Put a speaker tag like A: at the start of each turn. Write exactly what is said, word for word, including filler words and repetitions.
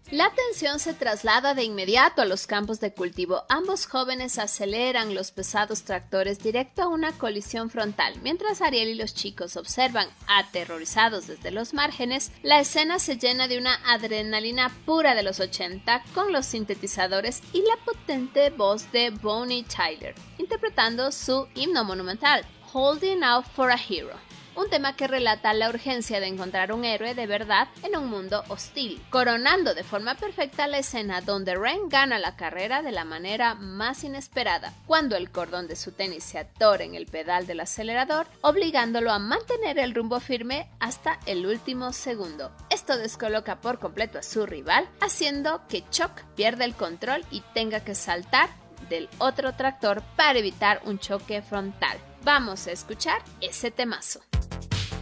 A: La atención se traslada de inmediato a los campos de cultivo. Ambos jóvenes aceleran los pesados tractores directo a una colisión frontal. Mientras Ariel y los chicos observan, aterrorizados desde los márgenes, la escena se llena de una adrenalina pura de los ochenta con los sintetizadores y la potente voz de Bonnie Tyler, interpretando su himno monumental, Holding Out for a Hero. Un tema que relata la urgencia de encontrar un héroe de verdad en un mundo hostil, coronando de forma perfecta la escena donde Ren gana la carrera de la manera más inesperada, cuando el cordón de su tenis se atora en el pedal del acelerador, obligándolo a mantener el rumbo firme hasta el último segundo. Esto descoloca por completo a su rival, haciendo que Chuck pierda el control y tenga que saltar del otro tractor para evitar un choque frontal. Vamos a escuchar ese temazo.